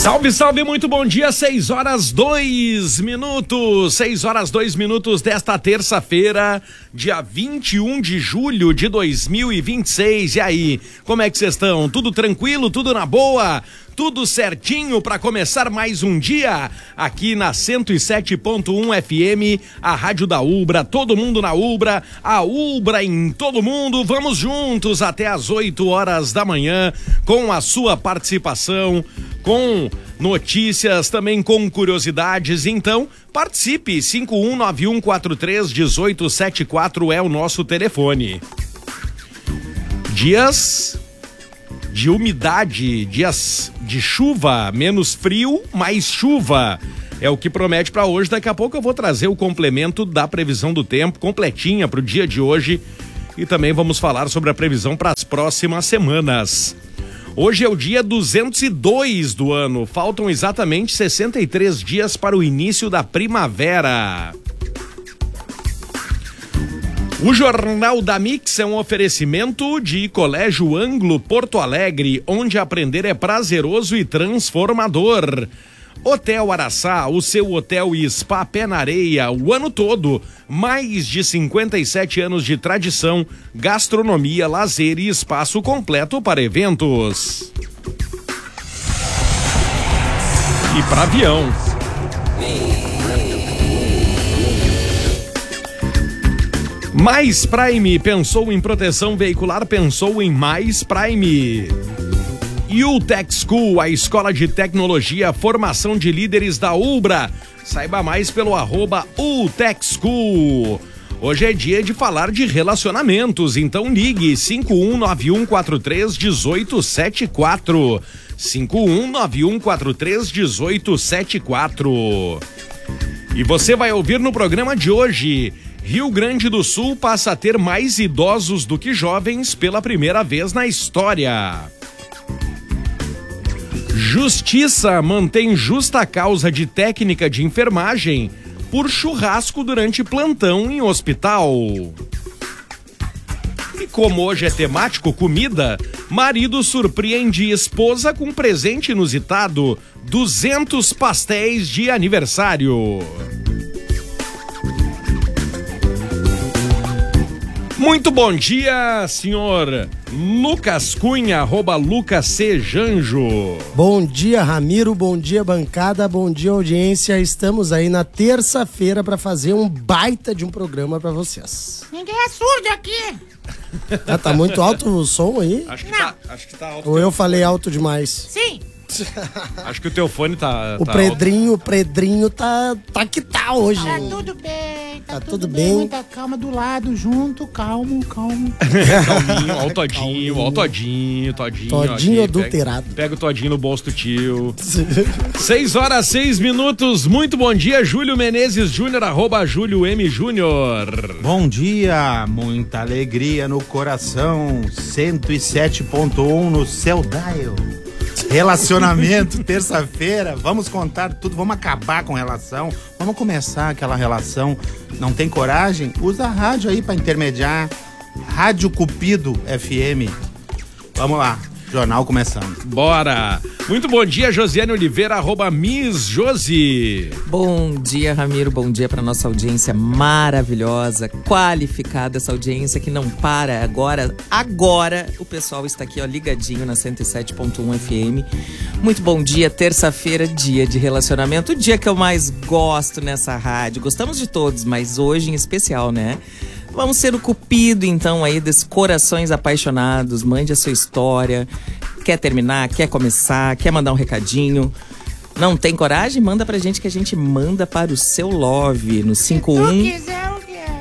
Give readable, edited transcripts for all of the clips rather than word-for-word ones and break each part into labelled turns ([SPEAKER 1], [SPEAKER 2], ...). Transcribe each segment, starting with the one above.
[SPEAKER 1] Salve, salve, muito bom dia, 6 horas 2 minutos, 6 horas 2 minutos desta terça-feira, dia 21 de julho de 2026. E aí, como é que vocês estão? Tudo tranquilo? Tudo na boa? Tudo certinho para começar mais um dia aqui na 107.1 FM, a rádio da Ubra, todo mundo na Ubra, a Ubra em todo mundo. Vamos juntos até às 8 horas da manhã com a sua participação, com notícias, também com curiosidades. Então, participe, 5191431874 é o nosso telefone. Dias de umidade, dias de chuva, menos frio, mais chuva. É o que promete para hoje. Daqui a pouco eu vou trazer o complemento da previsão do tempo, completinha para o dia de hoje. E também vamos falar sobre a previsão para as próximas semanas. Hoje é o dia 202 do ano. Faltam exatamente 63 dias para o início da primavera. O Jornal da Mix é um oferecimento de Colégio Anglo Porto Alegre, onde aprender é prazeroso e transformador. Hotel Araçá, o seu hotel e spa pé na areia, o ano todo. Mais de 57 anos de tradição, gastronomia, lazer e espaço completo para eventos. E para avião. Mais Prime, pensou em proteção veicular, pensou em Mais Prime. UTech School, a escola de tecnologia, formação de líderes da Ubra. Saiba mais pelo @UTech School. Hoje é dia de falar de relacionamentos, então ligue 5191431874. 5191431874. E você vai ouvir no programa de hoje: Rio Grande do Sul passa a ter mais idosos do que jovens pela primeira vez na história. Justiça mantém justa causa de técnica de enfermagem por churrasco durante plantão em hospital. E como hoje é temático comida, marido surpreende esposa com presente inusitado: 200 pastéis de aniversário. Muito bom dia, senhor Lucas Cunha, @LucasCJanjo.
[SPEAKER 2] Bom dia, Ramiro, bom dia, bancada, bom dia, audiência. Estamos aí na terça-feira para fazer um baita de um programa para vocês.
[SPEAKER 3] Ninguém é surdo aqui.
[SPEAKER 2] Tá muito alto o som aí?
[SPEAKER 1] Acho que tá alto.
[SPEAKER 2] Ou eu falei alto demais?
[SPEAKER 3] Sim.
[SPEAKER 1] Acho que o teu fone tá
[SPEAKER 2] O Pedrinho tá que tá hoje.
[SPEAKER 3] Tá tudo bem,
[SPEAKER 2] tá tudo bem.
[SPEAKER 3] Muita calma do lado, junto, calmo.
[SPEAKER 1] Calminho, ó o todinho.
[SPEAKER 2] Todinho adulterado.
[SPEAKER 1] Pega o todinho no bolso do tio. 6 horas 6 minutos, muito bom dia, Júlio Menezes Júnior, @Júlio M Júnior.
[SPEAKER 4] Bom dia, muita alegria no coração, 107.1 no seu dial. Relacionamento, terça-feira, vamos contar tudo, vamos acabar com relação, vamos começar aquela relação. Não tem coragem? Usa a rádio aí para intermediar. Rádio Cupido FM. Vamos lá, jornal começando.
[SPEAKER 1] Bora! Muito bom dia, Josiane Oliveira, @Miss Josi.
[SPEAKER 5] Bom dia, Ramiro, bom dia para nossa audiência maravilhosa, qualificada, essa audiência que não para. Agora o pessoal está aqui, ó, ligadinho na 107.1 FM. Muito bom dia, terça-feira, dia de relacionamento, o dia que eu mais gosto nessa rádio. Gostamos de todos, mas hoje em especial, né? Vamos ser o cupido, então, aí, desses corações apaixonados. Mande a sua história. Quer terminar? Quer começar? Quer mandar um recadinho? Não tem coragem? Manda pra gente que a gente manda para o seu love no 51...
[SPEAKER 3] Se tu quiser, eu quero.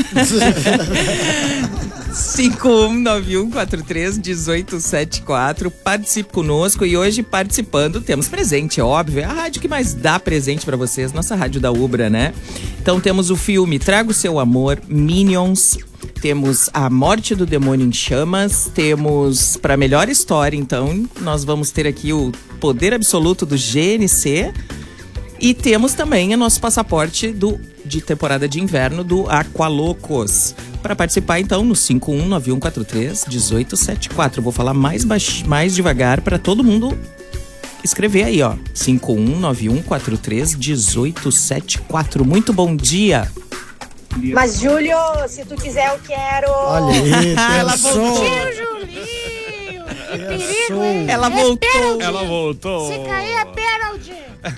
[SPEAKER 5] 5191431874. Participe conosco e hoje participando temos presente, óbvio, é a rádio que mais dá presente pra vocês, nossa rádio da Ubra, né? Então temos o filme Traga o Seu Amor, Minions, temos A Morte do Demônio em Chamas, temos para melhor história, então nós vamos ter aqui o Poder Absoluto do GNC e temos também o nosso passaporte de temporada de inverno do Aqualocos. Para participar, então, no 5191431874. Vou falar mais devagar para todo mundo escrever aí, ó. 5191431874. Muito bom dia.
[SPEAKER 6] Mas, Júlio, se tu quiser, eu quero.
[SPEAKER 2] Olha aí,
[SPEAKER 5] Ela
[SPEAKER 2] pensou.
[SPEAKER 3] Tio Julinho, que perigo, hein?
[SPEAKER 5] Ela voltou.
[SPEAKER 1] Ela voltou.
[SPEAKER 3] Se cair é pênalti.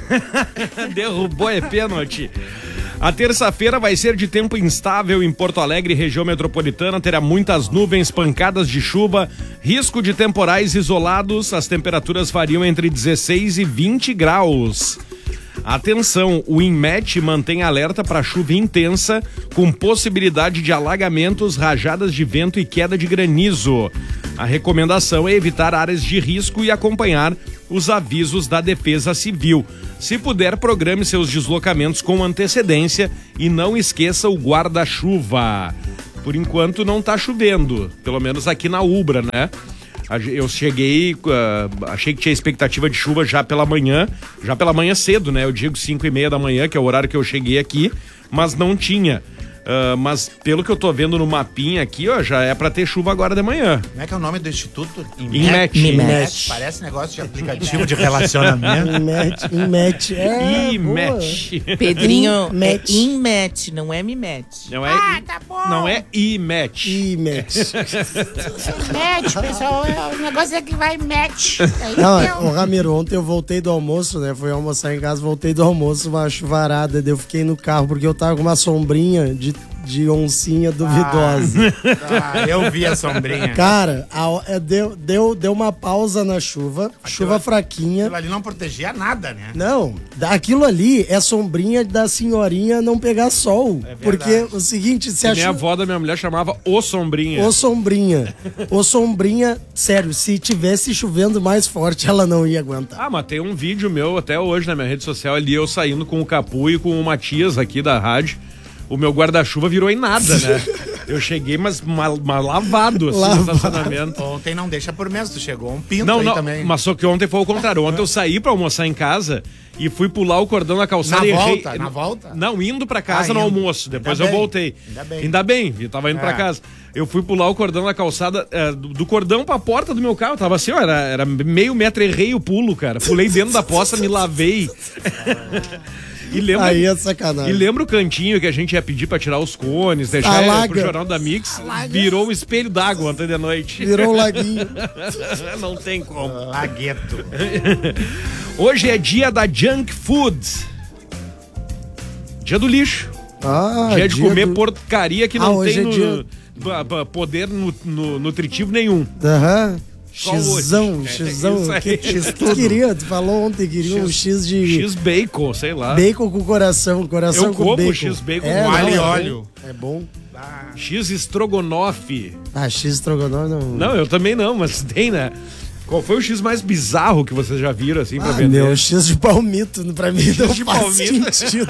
[SPEAKER 1] Derrubou, é pênalti. A terça-feira vai ser de tempo instável em Porto Alegre, região metropolitana. Terá muitas nuvens, pancadas de chuva, risco de temporais isolados. As temperaturas variam entre 16 e 20 graus. Atenção, o INMET mantém alerta para chuva intensa, com possibilidade de alagamentos, rajadas de vento e queda de granizo. A recomendação é evitar áreas de risco e acompanhar os avisos da Defesa Civil. Se puder, programe seus deslocamentos com antecedência e não esqueça o guarda-chuva. Por enquanto não tá chovendo, pelo menos aqui na Ubra, né? Eu cheguei, achei que tinha expectativa de chuva já pela manhã cedo, né? Eu digo 5:30 da manhã, que é o horário que eu cheguei aqui, mas não tinha. Mas pelo que eu tô vendo no mapinha aqui, ó, já é pra ter chuva agora de manhã.
[SPEAKER 4] Como é que é o nome do instituto?
[SPEAKER 1] INMET.
[SPEAKER 2] INMET.
[SPEAKER 4] Parece negócio de aplicativo de relacionamento.
[SPEAKER 2] INMET. É,
[SPEAKER 1] INMET.
[SPEAKER 5] Pedrinho,
[SPEAKER 2] INMET.
[SPEAKER 5] é INMET, não é MIMET.
[SPEAKER 1] Não é,
[SPEAKER 3] Tá bom.
[SPEAKER 1] não é INMET.
[SPEAKER 2] INMET.
[SPEAKER 3] Match, pessoal. O negócio é que vai match. Aí
[SPEAKER 2] Não,
[SPEAKER 3] deu.
[SPEAKER 2] ô Ramiro, ontem eu voltei do almoço, né? Fui almoçar em casa, voltei do almoço, uma chuvarada, daí eu fiquei no carro porque eu tava com uma sombrinha de oncinha duvidosa.
[SPEAKER 4] Eu vi a sombrinha.
[SPEAKER 2] Cara, deu uma pausa na chuva, chuva fraquinha.
[SPEAKER 4] Aquilo ali não protegia nada, né?
[SPEAKER 2] Não, aquilo ali é sombrinha da senhorinha não pegar sol. Porque o seguinte, se a
[SPEAKER 1] Minha
[SPEAKER 2] chuva...
[SPEAKER 1] avó da minha mulher chamava O Sombrinha.
[SPEAKER 2] Ô sombrinha, sério, se tivesse chovendo mais forte, ela não ia aguentar.
[SPEAKER 1] Ah, mas tem um vídeo meu até hoje na minha rede social ali, eu saindo com o Capu e com o Matias aqui da rádio. O meu guarda-chuva virou em nada, né? Eu cheguei, mas mal lavado, assim, no estacionamento.
[SPEAKER 4] Ontem não deixa por menos, tu chegou um pinto
[SPEAKER 1] Não,
[SPEAKER 4] aí
[SPEAKER 1] não,
[SPEAKER 4] também.
[SPEAKER 1] mas só que ontem foi o contrário. Ontem eu saí pra almoçar em casa e fui pular o cordão da calçada
[SPEAKER 4] Na
[SPEAKER 1] e
[SPEAKER 4] volta?
[SPEAKER 1] errei.
[SPEAKER 4] Na volta?
[SPEAKER 1] Não, indo pra casa
[SPEAKER 4] Ah,
[SPEAKER 1] no
[SPEAKER 4] indo.
[SPEAKER 1] almoço. Depois
[SPEAKER 4] Ainda
[SPEAKER 1] eu
[SPEAKER 4] bem.
[SPEAKER 1] voltei.
[SPEAKER 4] Ainda bem.
[SPEAKER 1] Eu tava indo pra
[SPEAKER 4] É.
[SPEAKER 1] casa. Eu fui pular o cordão da calçada, do cordão pra porta do meu carro. Tava assim, ó, era meio metro, errei o pulo, cara. Pulei dentro da poça, me lavei. E lembra,
[SPEAKER 2] Aí é sacanagem.
[SPEAKER 1] e lembra o cantinho que a gente ia pedir pra tirar os cones, deixar
[SPEAKER 2] Alaga.
[SPEAKER 1] pro Jornal da Mix? Virou um espelho d'água ontem de noite.
[SPEAKER 2] Virou um laguinho.
[SPEAKER 1] Não tem como.
[SPEAKER 4] Lagueto.
[SPEAKER 1] Hoje é dia da junk food. Dia do lixo.
[SPEAKER 2] Ah,
[SPEAKER 1] dia de comer
[SPEAKER 2] do-
[SPEAKER 1] porcaria que não
[SPEAKER 2] hoje
[SPEAKER 1] tem
[SPEAKER 2] é dia-
[SPEAKER 1] poder nutritivo nenhum.
[SPEAKER 2] Aham.
[SPEAKER 1] Só hoje.
[SPEAKER 2] Xzão,
[SPEAKER 1] É,
[SPEAKER 2] xzão.
[SPEAKER 1] isso aí.
[SPEAKER 2] Tu queria, tu falou ontem, queria um X de
[SPEAKER 1] X-bacon, sei lá.
[SPEAKER 2] bacon com coração
[SPEAKER 1] Eu
[SPEAKER 2] com
[SPEAKER 1] como
[SPEAKER 2] bacon.
[SPEAKER 1] X-bacon
[SPEAKER 2] É,
[SPEAKER 1] com
[SPEAKER 2] não,
[SPEAKER 4] alho e
[SPEAKER 2] é bom.
[SPEAKER 4] óleo.
[SPEAKER 2] É bom.
[SPEAKER 1] X-estrogonofe.
[SPEAKER 2] Ah, X estrogonofe não.
[SPEAKER 1] Não, eu também não, mas tem, né? Qual foi o X mais bizarro que vocês já viram, assim, pra
[SPEAKER 2] Ah,
[SPEAKER 1] vender?
[SPEAKER 2] meu, X de palmito, pra mim não
[SPEAKER 1] de
[SPEAKER 2] faz
[SPEAKER 1] palmito.
[SPEAKER 2] sentido.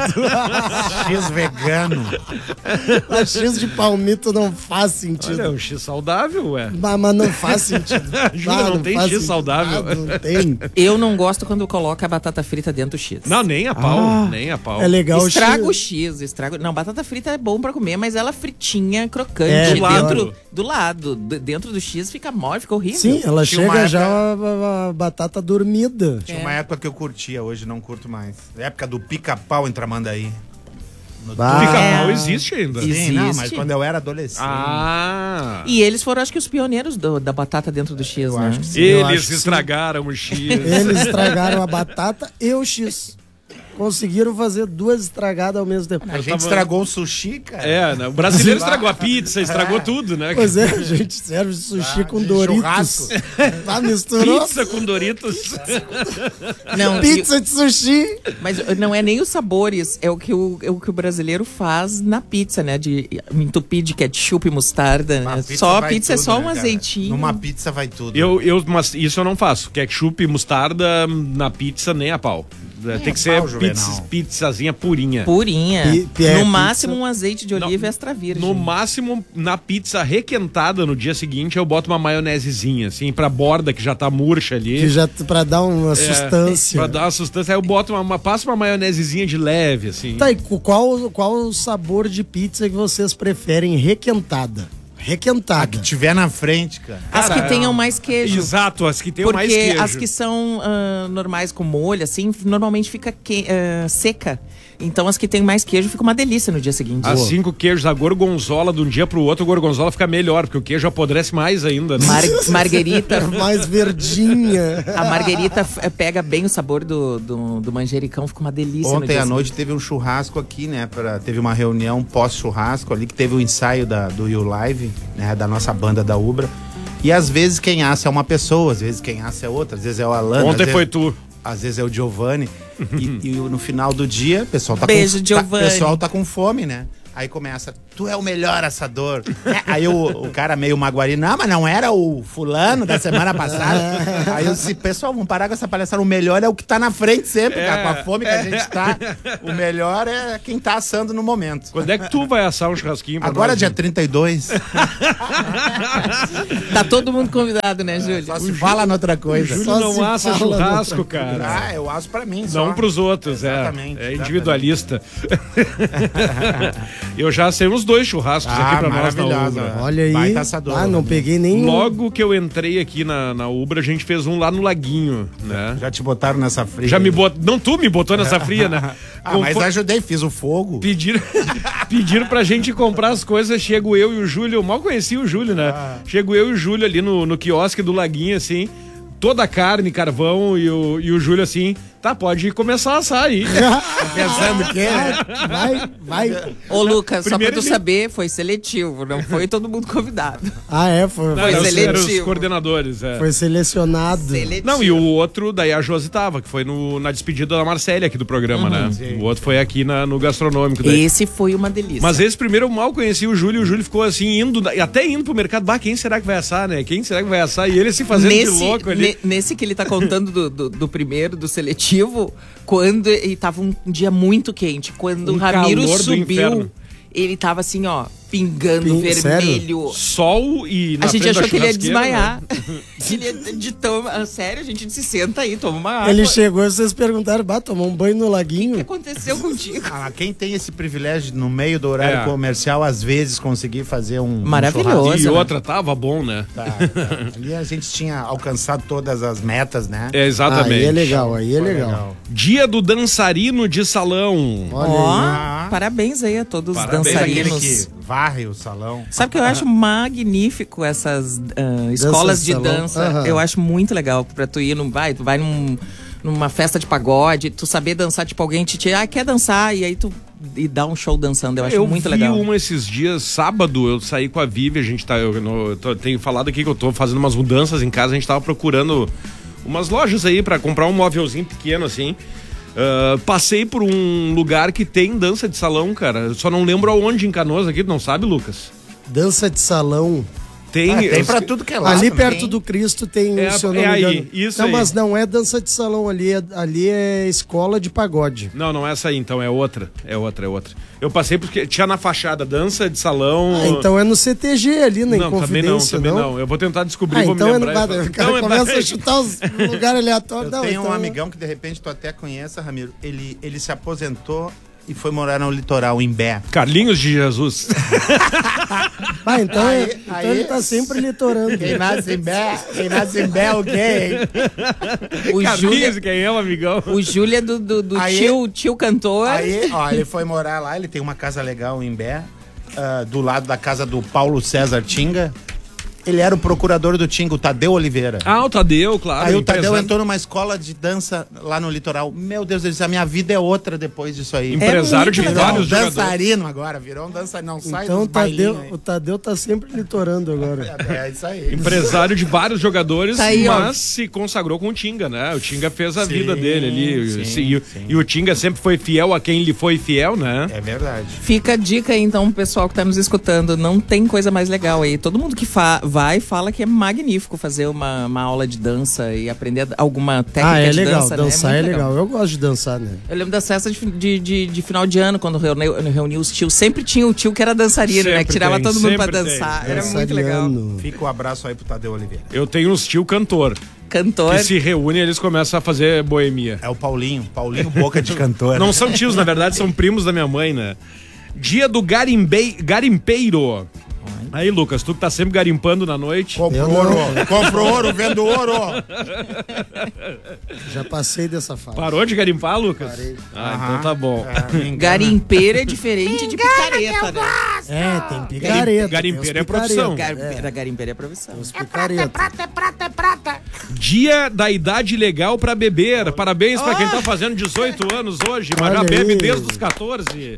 [SPEAKER 4] X vegano.
[SPEAKER 2] A X de palmito não faz sentido.
[SPEAKER 1] Olha, é um X saudável, ué.
[SPEAKER 2] Mas não faz sentido.
[SPEAKER 1] Jura, não tem
[SPEAKER 2] faz
[SPEAKER 1] X
[SPEAKER 2] sentido.
[SPEAKER 1] saudável?
[SPEAKER 2] Ah, não tem.
[SPEAKER 5] Eu não gosto quando coloca a batata frita dentro do X.
[SPEAKER 1] Não, nem a pau, nem a pau.
[SPEAKER 2] É legal
[SPEAKER 5] Estraga o
[SPEAKER 2] X.
[SPEAKER 5] X, estraga. Não, batata frita é bom pra comer, mas ela fritinha,
[SPEAKER 2] É,
[SPEAKER 5] crocante,
[SPEAKER 1] do lado.
[SPEAKER 5] do lado. Dentro do X fica mole, fica horrível.
[SPEAKER 2] Sim, ela
[SPEAKER 4] Tinha uma
[SPEAKER 2] chega
[SPEAKER 4] época-
[SPEAKER 2] já a batata dormida.
[SPEAKER 4] Tinha uma época que eu curtia, hoje não curto mais. Época do pica-pau em Tramandaí. No
[SPEAKER 2] Bah.
[SPEAKER 1] Pica-pau existe ainda.
[SPEAKER 5] Isso.
[SPEAKER 4] Sim, não, mas
[SPEAKER 5] Existe.
[SPEAKER 4] quando eu era adolescente.
[SPEAKER 1] Ah!
[SPEAKER 5] E eles foram, acho que, os pioneiros da batata dentro do X, né?
[SPEAKER 4] acho que sim.
[SPEAKER 2] Eu acho
[SPEAKER 1] Eles
[SPEAKER 2] que
[SPEAKER 1] estragaram o X.
[SPEAKER 2] Eles estragaram a batata e o X. Conseguiram fazer duas estragadas ao mesmo tempo.
[SPEAKER 4] A gente estragou o sushi, cara.
[SPEAKER 1] É, né? O brasileiro estragou a pizza, estragou tudo, né?
[SPEAKER 2] Pois é, a gente serve sushi com
[SPEAKER 4] de
[SPEAKER 2] Doritos.
[SPEAKER 4] churrasco.
[SPEAKER 2] Tá, misturou
[SPEAKER 1] Pizza com Doritos.
[SPEAKER 5] Não,
[SPEAKER 2] pizza de sushi.
[SPEAKER 5] mas não é nem os sabores, é o que o brasileiro faz na pizza, né? De entupir de ketchup e mostarda.
[SPEAKER 4] Uma
[SPEAKER 5] Né?
[SPEAKER 4] pizza
[SPEAKER 5] Só a
[SPEAKER 4] vai
[SPEAKER 5] pizza é
[SPEAKER 4] tudo,
[SPEAKER 5] só
[SPEAKER 4] né,
[SPEAKER 5] um
[SPEAKER 4] cara?
[SPEAKER 5] azeitinho.
[SPEAKER 4] Numa pizza vai tudo.
[SPEAKER 1] Mas isso eu não faço. Ketchup e mostarda na pizza nem a pau. Tem que ser
[SPEAKER 4] pau, Juvenal.
[SPEAKER 1] pizzazinha purinha.
[SPEAKER 5] Purinha.
[SPEAKER 2] É,
[SPEAKER 5] no
[SPEAKER 2] pizza.
[SPEAKER 5] máximo um azeite de oliva extra virgem.
[SPEAKER 1] No máximo, na pizza requentada no dia seguinte, eu boto uma maionesezinha, assim, pra borda que já tá murcha ali.
[SPEAKER 2] Que já pra dar uma
[SPEAKER 1] É,
[SPEAKER 2] sustância.
[SPEAKER 1] Pra dar uma sustância. Aí eu boto passo uma maionesezinha de leve, assim.
[SPEAKER 2] Tá, e qual o sabor de pizza que vocês preferem requentada? requentada.
[SPEAKER 4] A que tiver na frente, cara.
[SPEAKER 5] As que tenham mais queijo.
[SPEAKER 1] Exato, as que tenham mais
[SPEAKER 5] Porque
[SPEAKER 1] queijo.
[SPEAKER 5] as que são normais com molho, assim, normalmente fica seca. Então as que tem mais queijo ficam uma delícia no dia seguinte.
[SPEAKER 1] As 5 queijos, a gorgonzola, de um dia pro outro, o gorgonzola fica melhor, porque o queijo apodrece mais ainda. Né?
[SPEAKER 5] Marguerita.
[SPEAKER 2] Mais verdinha.
[SPEAKER 5] A marguerita pega bem o sabor do manjericão, fica uma delícia.
[SPEAKER 4] Ontem à noite teve um churrasco aqui, né? Teve uma reunião pós-churrasco ali, que teve o ensaio do You Live, né? Da nossa banda da Ubra. E às vezes quem assa é uma pessoa, às vezes quem assa é outra, às vezes é o Alan.
[SPEAKER 1] Ontem foi tu.
[SPEAKER 4] Às vezes é o Giovanni. E no final do dia, o pessoal tá
[SPEAKER 5] Giovanni.
[SPEAKER 4] o pessoal tá com fome, né? Aí começa, tu é o melhor assador. Aí o cara meio maguarino, não, mas não era o fulano da semana passada. Aí eu disse, pessoal, vamos parar com essa palhaçada. O melhor é o que tá na frente sempre, cara. Com a fome que a gente tá, o melhor é quem tá assando no momento.
[SPEAKER 1] Quando é que tu vai assar um churrasquinho pra
[SPEAKER 4] Agora,
[SPEAKER 1] nós,
[SPEAKER 4] dia
[SPEAKER 1] né?
[SPEAKER 4] 32.
[SPEAKER 5] Tá todo mundo convidado, né, Júlio?
[SPEAKER 4] Só se fala noutra coisa.
[SPEAKER 1] O Júlio
[SPEAKER 2] Só
[SPEAKER 1] não
[SPEAKER 2] se
[SPEAKER 1] assa
[SPEAKER 2] fala
[SPEAKER 1] churrasco, cara.
[SPEAKER 4] Ah, eu asso pra mim só.
[SPEAKER 1] Não pros outros,
[SPEAKER 4] Exatamente,
[SPEAKER 1] é individualista. Eu já assei uns 2 churrascos aqui pra nós na
[SPEAKER 4] maravilhosa.
[SPEAKER 1] Ubra.
[SPEAKER 2] Olha aí.
[SPEAKER 4] Baita assador,
[SPEAKER 2] Ah, não
[SPEAKER 4] né?
[SPEAKER 2] peguei nenhum.
[SPEAKER 1] Logo que eu entrei aqui na Ubra, a gente fez um lá no Laguinho, né?
[SPEAKER 4] Já te botaram nessa fria?
[SPEAKER 1] Já me botou. Não, tu me botou nessa fria, né?
[SPEAKER 4] Mas ajudei, fiz o fogo.
[SPEAKER 1] Pediram pra gente comprar as coisas, chego eu e o Júlio, eu mal conheci o Júlio, né? Chego eu e o Júlio ali no quiosque do Laguinho, assim, toda a carne, carvão, e o Júlio assim, tá, pode começar a assar aí.
[SPEAKER 4] Pensando que
[SPEAKER 2] Vai.
[SPEAKER 5] Ô, Lucas, só pra
[SPEAKER 1] Primeiro
[SPEAKER 5] tu
[SPEAKER 1] ele-
[SPEAKER 5] saber, foi seletivo, não foi todo mundo convidado.
[SPEAKER 2] Ah, é? Foi
[SPEAKER 1] Não, eram os
[SPEAKER 5] seletivo.
[SPEAKER 1] coordenadores, é.
[SPEAKER 2] foi selecionado.
[SPEAKER 1] Não, e o outro, daí a Josi tava, que foi na despedida da Marcélia aqui do programa, né? O outro foi aqui no gastronômico. Daí.
[SPEAKER 5] Esse foi uma delícia.
[SPEAKER 1] Mas esse primeiro eu mal conheci o Júlio, e o Júlio ficou assim, até indo pro mercado, bah, quem será que vai assar, né? Quem será que vai assar? E ele se fazendo de louco ali.
[SPEAKER 5] Nesse que ele tá contando do primeiro, do seletivo, e tava um dia muito quente, quando o Ramiro
[SPEAKER 1] calor do inferno.
[SPEAKER 5] subiu, ele tava assim, ó, pingando vermelho.
[SPEAKER 1] Sol e na
[SPEAKER 5] A gente
[SPEAKER 1] frente da
[SPEAKER 5] achou que ele ia
[SPEAKER 1] churrasqueira,
[SPEAKER 5] desmaiar.
[SPEAKER 1] né?
[SPEAKER 5] Ele ia sério, a gente disse, senta aí, toma uma água.
[SPEAKER 2] Ele chegou e vocês perguntaram, tomou um banho no
[SPEAKER 5] O que
[SPEAKER 2] laguinho?
[SPEAKER 5] aconteceu contigo?
[SPEAKER 4] quem tem esse privilégio no meio do horário comercial, às vezes conseguir fazer um
[SPEAKER 5] Maravilhoso.
[SPEAKER 4] churrasco.
[SPEAKER 1] E
[SPEAKER 5] né?
[SPEAKER 1] outra, tava bom, né?
[SPEAKER 4] Tá. Ali a gente tinha alcançado todas as metas, né?
[SPEAKER 1] É, exatamente.
[SPEAKER 2] Aí é legal, aí é legal.
[SPEAKER 1] Dia do dançarino de salão.
[SPEAKER 2] Olha
[SPEAKER 5] Ó,
[SPEAKER 2] aí.
[SPEAKER 5] parabéns aí a todos os
[SPEAKER 1] Parabéns
[SPEAKER 4] Aquele
[SPEAKER 5] dançarinos.
[SPEAKER 4] que varre o salão.
[SPEAKER 5] Sabe que eu acho magnífico essas escolas de
[SPEAKER 2] salão.
[SPEAKER 5] dança?
[SPEAKER 2] Aham.
[SPEAKER 5] Eu acho muito legal pra tu ir, tu vai numa festa de pagode, tu saber dançar, tipo, alguém quer dançar, e aí tu dá um show dançando. Eu acho muito legal.
[SPEAKER 1] Eu vi esses dias, sábado, eu saí com a Vivi, a gente tá, tenho falado aqui que eu tô fazendo umas mudanças em casa, a gente tava procurando umas lojas aí pra comprar um móvelzinho pequeno, assim. Passei por um lugar que tem dança de salão, cara. Eu só não lembro aonde em Canoas aqui, tu não sabe, Lucas?
[SPEAKER 2] Dança de salão.
[SPEAKER 4] Tem pra tudo que é lá.
[SPEAKER 2] Ali
[SPEAKER 4] também.
[SPEAKER 2] perto do Cristo tem,
[SPEAKER 1] É,
[SPEAKER 2] se eu não
[SPEAKER 1] é
[SPEAKER 2] me
[SPEAKER 1] aí,
[SPEAKER 2] engano.
[SPEAKER 1] isso
[SPEAKER 2] não,
[SPEAKER 1] aí.
[SPEAKER 2] mas não é dança de salão, ali é escola de pagode.
[SPEAKER 1] Não é essa aí, então, é outra. É outra. Eu passei porque tinha na fachada dança de salão.
[SPEAKER 2] Ah, então é no CTG ali, na
[SPEAKER 1] Não,
[SPEAKER 2] Inconfidência,
[SPEAKER 1] também não. Eu vou tentar descobrir, vou me
[SPEAKER 2] então
[SPEAKER 1] lembrar.
[SPEAKER 2] o cara começa a chutar os lugares aleatórios.
[SPEAKER 4] Eu tenho um amigão que de repente tu até conheça, Ramiro. Ele se aposentou e foi morar no litoral, em Bé.
[SPEAKER 1] Carlinhos de Jesus.
[SPEAKER 2] Então,
[SPEAKER 4] Aí-
[SPEAKER 2] então ele tá sempre litorando.
[SPEAKER 4] Quem nasce em Bé o quê?
[SPEAKER 5] O
[SPEAKER 1] Carlinhos,
[SPEAKER 5] Júlio,
[SPEAKER 1] quem é o amigão?
[SPEAKER 5] o Júlio é do
[SPEAKER 4] Aí-
[SPEAKER 5] tio cantor.
[SPEAKER 4] Aí, ele foi morar lá, ele tem uma casa legal em Bé, do lado da casa do Paulo César Tinga. Ele era o procurador do Tinga, o Tadeu Oliveira.
[SPEAKER 1] Ah, o Tadeu, claro.
[SPEAKER 4] Aí o Tadeu
[SPEAKER 1] empresário.
[SPEAKER 4] entrou numa escola de dança lá no litoral. Meu Deus, ele disse, a minha vida é outra depois disso aí.
[SPEAKER 1] Empresário de
[SPEAKER 5] muito
[SPEAKER 4] Virou um
[SPEAKER 1] vários jogadores.
[SPEAKER 4] dançarino agora, virou um dançarino, não sai
[SPEAKER 2] Então
[SPEAKER 4] dos bailinhos
[SPEAKER 2] o Tadeu tá sempre litorando agora.
[SPEAKER 4] aí. É isso aí.
[SPEAKER 1] Empresário de vários jogadores,
[SPEAKER 5] Tá aí, ó.
[SPEAKER 1] mas se consagrou com o Tinga, né? O Tinga fez a
[SPEAKER 4] Sim,
[SPEAKER 1] vida dele ali.
[SPEAKER 4] sim.
[SPEAKER 1] E o Tinga sempre foi fiel a quem lhe foi fiel, né?
[SPEAKER 4] É verdade.
[SPEAKER 5] Fica a dica aí, então, pro pessoal que tá nos escutando. Não tem coisa mais legal aí. Todo mundo que vai fala que é magnífico fazer uma aula de dança e aprender alguma técnica
[SPEAKER 2] É
[SPEAKER 5] de
[SPEAKER 2] legal,
[SPEAKER 5] dança.
[SPEAKER 2] dançar
[SPEAKER 5] né?
[SPEAKER 2] é
[SPEAKER 5] Muito
[SPEAKER 2] legal. Eu gosto de dançar, né?
[SPEAKER 5] Eu lembro das festas de final de ano, quando reuniu os tios. Sempre tinha o tio que era dançarino, né?
[SPEAKER 1] Sempre
[SPEAKER 5] Que tirava
[SPEAKER 1] tem,
[SPEAKER 5] todo mundo pra
[SPEAKER 1] sempre tem.
[SPEAKER 5] dançar. Era muito legal.
[SPEAKER 2] Dançariano.
[SPEAKER 4] Fica o abraço aí pro Tadeu Oliveira.
[SPEAKER 1] Eu tenho uns tio cantor
[SPEAKER 5] Cantor.
[SPEAKER 1] que se reúnem e eles começam a fazer boemia.
[SPEAKER 4] É o Paulinho Boca de Cantor.
[SPEAKER 1] Não são tios, na verdade, são primos da minha mãe, né? Dia do garimpeiro. Aí, Lucas, tu que tá sempre garimpando na noite.
[SPEAKER 4] Compro ouro, vendo ouro.
[SPEAKER 2] Já passei dessa fase.
[SPEAKER 1] Parou de garimpar, Lucas?
[SPEAKER 2] Parei.
[SPEAKER 1] Então tá bom.
[SPEAKER 5] Garimpeiro é diferente de picareta, né?
[SPEAKER 2] Tem picareta.
[SPEAKER 1] Garimpeiro é profissão.
[SPEAKER 5] Garimpeiro é profissão.
[SPEAKER 3] É prata, é prata.
[SPEAKER 1] Dia da idade legal pra beber. Parabéns pra quem tá fazendo 18 anos hoje, mas já
[SPEAKER 2] Olha
[SPEAKER 1] bebe
[SPEAKER 2] aí.
[SPEAKER 1] desde os 14.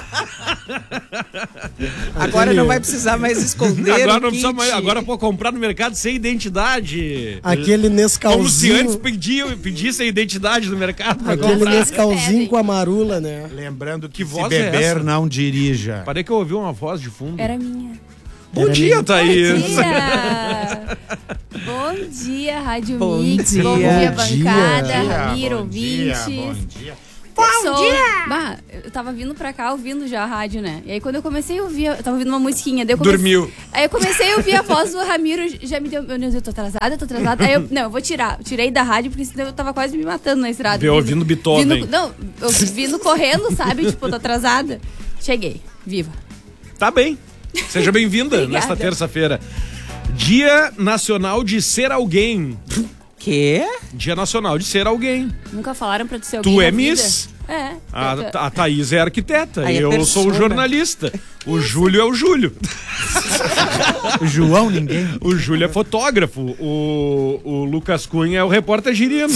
[SPEAKER 5] Agora não vai precisar mais esconder
[SPEAKER 1] Agora
[SPEAKER 5] o
[SPEAKER 1] não precisa
[SPEAKER 5] kit.
[SPEAKER 1] mais. Agora pode comprar no mercado sem identidade.
[SPEAKER 2] Aquele
[SPEAKER 1] Como se antes
[SPEAKER 2] Nescauzinho.
[SPEAKER 1] pedissem identidade no mercado pra
[SPEAKER 2] Aquele
[SPEAKER 1] comprar.
[SPEAKER 2] Nescauzinho com a marula, né?
[SPEAKER 4] Lembrando
[SPEAKER 1] Que
[SPEAKER 4] que se
[SPEAKER 1] voz é
[SPEAKER 4] beber,
[SPEAKER 1] essa?
[SPEAKER 4] não dirija.
[SPEAKER 1] Parei que eu ouvi uma voz de fundo.
[SPEAKER 7] Era minha.
[SPEAKER 1] Bom dia, Thaís.
[SPEAKER 7] Bom dia! Bom dia, Rádio
[SPEAKER 5] Bom
[SPEAKER 7] Mix.
[SPEAKER 5] dia.
[SPEAKER 7] Bom dia,
[SPEAKER 2] Bom
[SPEAKER 7] bancada,
[SPEAKER 2] dia.
[SPEAKER 7] Ramiro,
[SPEAKER 4] Bom dia,
[SPEAKER 7] ouvintes.
[SPEAKER 4] bom dia.
[SPEAKER 7] Bom dia! Bah, eu tava vindo pra cá ouvindo já a rádio, né? E aí quando eu comecei a ouvir, eu tava ouvindo uma musiquinha. Daí eu
[SPEAKER 1] Dormiu.
[SPEAKER 7] Aí eu comecei a ouvir a voz do Ramiro, já me deu, meu Deus, eu tô atrasada. Aí eu vou tirar. Tirei da rádio, porque senão eu tava quase me matando na estrada.
[SPEAKER 1] Veio ouvindo Beethoven.
[SPEAKER 7] Não, eu vindo correndo, sabe? Tipo, eu tô atrasada. Cheguei, viva.
[SPEAKER 1] Tá bem. Seja bem-vinda
[SPEAKER 7] Obrigada.
[SPEAKER 1] nesta terça-feira. Dia Nacional de Ser Alguém.
[SPEAKER 5] Quê?
[SPEAKER 1] Dia Nacional de Ser Alguém.
[SPEAKER 7] Nunca falaram pra tu ser alguém
[SPEAKER 1] Tu
[SPEAKER 7] na
[SPEAKER 1] é
[SPEAKER 7] vida?
[SPEAKER 1] Miss?
[SPEAKER 7] É.
[SPEAKER 1] A Thaís é arquiteta.
[SPEAKER 5] Aí é
[SPEAKER 1] eu sou o
[SPEAKER 5] persona.
[SPEAKER 1] jornalista. O Júlio é o Júlio.
[SPEAKER 4] João, ninguém.
[SPEAKER 1] O Júlio é fotógrafo. O Lucas Cunha é o repórter girino.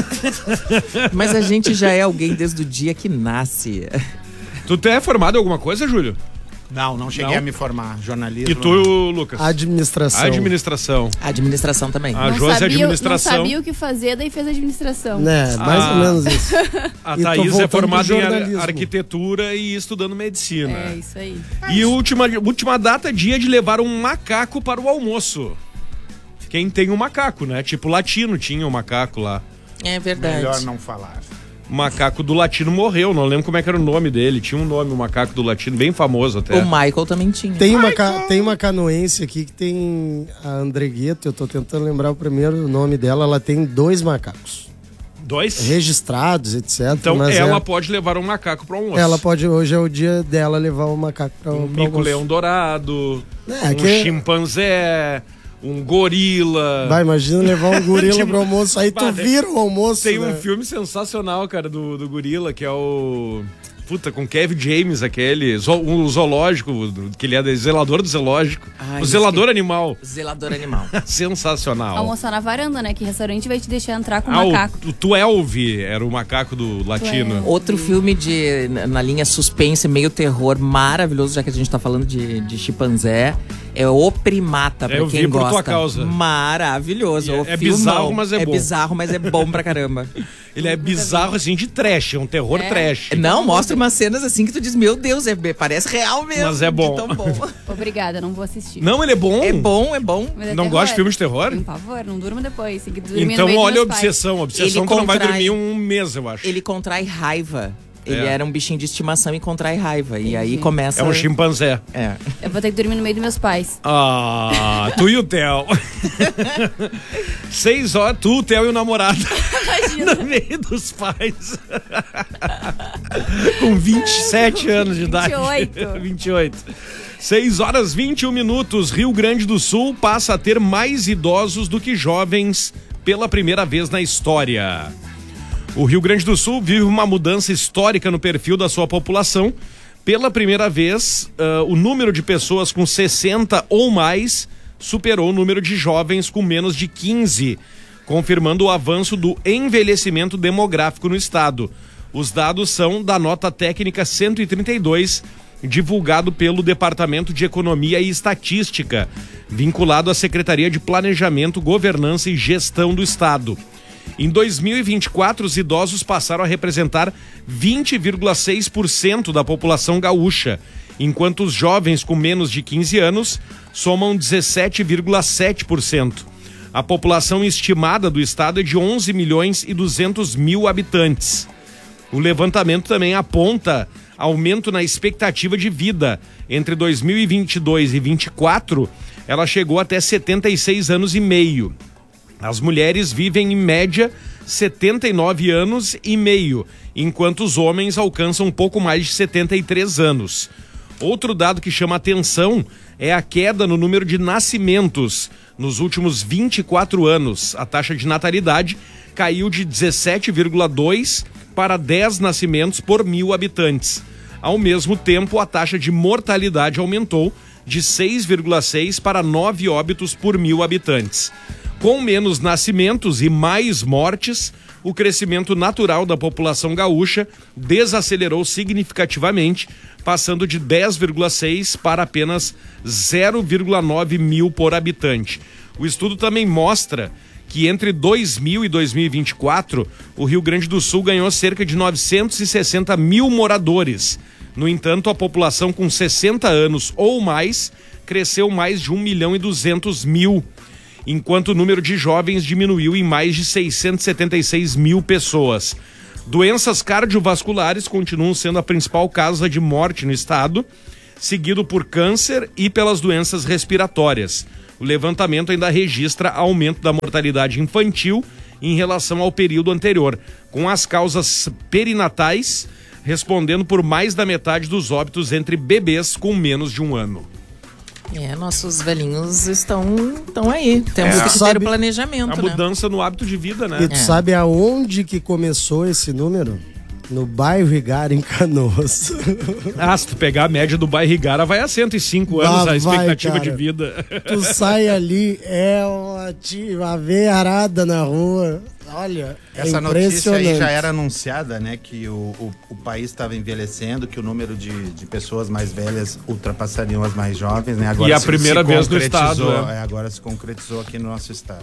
[SPEAKER 5] Mas a gente já é alguém desde o dia que nasce.
[SPEAKER 1] Tu é formado em alguma coisa, Júlio?
[SPEAKER 4] Não cheguei
[SPEAKER 1] Não?
[SPEAKER 4] a me formar. Jornalismo.
[SPEAKER 1] E tu, Lucas?
[SPEAKER 2] Administração.
[SPEAKER 1] Administração.
[SPEAKER 5] Administração também.
[SPEAKER 1] A Josi é administração.
[SPEAKER 7] Não sabia o que fazer, daí fez administração.
[SPEAKER 2] Né, mais ou menos isso.
[SPEAKER 1] A
[SPEAKER 2] E tô
[SPEAKER 1] Thaís é
[SPEAKER 2] voltando
[SPEAKER 1] formada
[SPEAKER 2] pro
[SPEAKER 1] em
[SPEAKER 2] jornalismo.
[SPEAKER 1] arquitetura e estudando medicina.
[SPEAKER 7] É, isso aí.
[SPEAKER 1] E última data, dia de levar um macaco para o almoço. Quem tem um macaco, né? Tipo, Latino tinha um macaco lá.
[SPEAKER 5] É verdade.
[SPEAKER 4] Melhor não falar.
[SPEAKER 1] O macaco do Latino morreu, não lembro como é que era o nome dele. Tinha um nome, o macaco do Latino, bem famoso até.
[SPEAKER 5] O Michael também tinha.
[SPEAKER 2] Tem uma canoense aqui que tem a Andregueto, eu tô tentando lembrar o primeiro nome dela, ela tem 2 macacos.
[SPEAKER 1] 2?
[SPEAKER 2] Registrados, etc.
[SPEAKER 1] Então
[SPEAKER 2] mas
[SPEAKER 1] ela pode levar um macaco para o almoço.
[SPEAKER 2] ela pode, hoje é o dia dela levar o macaco pra
[SPEAKER 1] Um
[SPEAKER 2] pro almoço.
[SPEAKER 1] mico-leão dourado,
[SPEAKER 2] É,
[SPEAKER 1] um
[SPEAKER 2] que-
[SPEAKER 1] chimpanzé, um gorila.
[SPEAKER 2] Vai, imagina levar um gorila
[SPEAKER 1] Tipo,
[SPEAKER 2] pro almoço, aí tu
[SPEAKER 1] bah,
[SPEAKER 2] vira o almoço,
[SPEAKER 1] Tem
[SPEAKER 2] né?
[SPEAKER 1] um filme sensacional, cara, do gorila, que é o... Puta, com Kevin James, aquele, o zoológico, que ele é zelador do zoológico.
[SPEAKER 5] Ai,
[SPEAKER 1] O zelador animal.
[SPEAKER 5] Zelador animal.
[SPEAKER 1] Sensacional.
[SPEAKER 7] Almoçar na varanda, né? Que restaurante vai te deixar entrar com
[SPEAKER 1] O
[SPEAKER 7] macaco.
[SPEAKER 1] 12 era o macaco do latino.
[SPEAKER 5] Outro filme na linha suspense, meio terror, maravilhoso, já que a gente tá falando de chimpanzé, é O Primata, pra
[SPEAKER 1] Eu
[SPEAKER 5] quem
[SPEAKER 1] vi por
[SPEAKER 5] gosta.
[SPEAKER 1] tua causa.
[SPEAKER 5] Maravilhoso.
[SPEAKER 1] É
[SPEAKER 5] O filmão.
[SPEAKER 1] bizarro, mas é bom.
[SPEAKER 5] É bizarro, mas é bom pra caramba.
[SPEAKER 1] Ele é bizarro, assim, de trash, é um terror trash.
[SPEAKER 5] Não, mostra umas cenas assim que tu diz, meu Deus, parece real mesmo.
[SPEAKER 1] Mas é bom.
[SPEAKER 5] de tão bom.
[SPEAKER 7] Obrigada, não vou assistir.
[SPEAKER 1] Não, ele é bom.
[SPEAKER 5] É bom, é bom.
[SPEAKER 7] Mas é
[SPEAKER 1] Não
[SPEAKER 7] terror.
[SPEAKER 1] gosta de filme de terror?
[SPEAKER 7] Por favor, não durmo depois. Tem que dormir no
[SPEAKER 1] Então
[SPEAKER 7] meio dos
[SPEAKER 1] olha a
[SPEAKER 7] meus pais.
[SPEAKER 1] obsessão. Obsessão
[SPEAKER 5] Ele
[SPEAKER 1] que não vai
[SPEAKER 5] contrai-
[SPEAKER 1] dormir um mês, eu acho.
[SPEAKER 5] Ele contrai raiva. Ele
[SPEAKER 1] É.
[SPEAKER 5] era um bichinho de estimação e contrai raiva. E aí começa...
[SPEAKER 1] É um chimpanzé.
[SPEAKER 5] É.
[SPEAKER 7] Eu vou ter que dormir no meio dos meus pais.
[SPEAKER 1] Ah, tu e o Theo. 6 horas, tu, o Theo e o namorado.
[SPEAKER 7] Imagina.
[SPEAKER 1] No meio dos pais. Com 27 anos de idade.
[SPEAKER 7] 28.
[SPEAKER 1] 28. 6 horas 21 minutos. Rio Grande do Sul passa a ter mais idosos do que jovens pela primeira vez na história. O Rio Grande do Sul vive uma mudança histórica no perfil da sua população. Pela primeira vez, o número de pessoas com 60 ou mais superou o número de jovens com menos de 15, confirmando o avanço do envelhecimento demográfico no estado. Os dados são da nota técnica 132, divulgado pelo Departamento de Economia e Estatística, vinculado à Secretaria de Planejamento, Governança e Gestão do Estado. Em 2024, os idosos passaram a representar 20,6% da população gaúcha, enquanto os jovens com menos de 15 anos somam 17,7%. A população estimada do estado é de 11 milhões e 200 mil habitantes. O levantamento também aponta aumento na expectativa de vida. Entre 2022 e 2024, ela chegou até 76 anos e meio. As mulheres vivem, em média, 79 anos e meio, enquanto os homens alcançam um pouco mais de 73 anos. Outro dado que chama atenção é a queda no número de nascimentos nos últimos 24 anos. A taxa de natalidade caiu de 17,2 para 10 nascimentos por 1.000 habitantes. Ao mesmo tempo, a taxa de mortalidade aumentou de 6,6 para 9 óbitos por 1.000 habitantes. Com menos nascimentos e mais mortes, o crescimento natural da população gaúcha desacelerou significativamente, passando de 10,6 para apenas 0,9 mil por habitante. O estudo também mostra que entre 2000 e 2024, o Rio Grande do Sul ganhou cerca de 960 mil moradores. No entanto, a população com 60 anos ou mais cresceu mais de 1.200.000, enquanto o número de jovens diminuiu em mais de 676 mil pessoas. Doenças cardiovasculares continuam sendo a principal causa de morte no estado, seguido por câncer e pelas doenças respiratórias. O levantamento ainda registra aumento da mortalidade infantil em relação ao período anterior, com as causas perinatais respondendo por mais da metade dos óbitos entre bebês com menos de 1 ano.
[SPEAKER 5] Nossos velhinhos estão aí. Temos que ter o planejamento,
[SPEAKER 1] a mudança no hábito de vida, né?
[SPEAKER 2] E tu sabe aonde que começou esse número? No bairro Igara, em Canoas.
[SPEAKER 1] Se tu pegar a média do bairro Igara, vai a 105 anos a expectativa de vida.
[SPEAKER 2] Tu sai ali, é uma veiarada na rua. Olha,
[SPEAKER 4] essa notícia aí já era anunciada, né? Que o país estava envelhecendo, que o número de pessoas mais velhas ultrapassariam as mais jovens, né? Agora
[SPEAKER 1] e a primeira vez no estado.
[SPEAKER 4] Agora se concretizou aqui no nosso estado.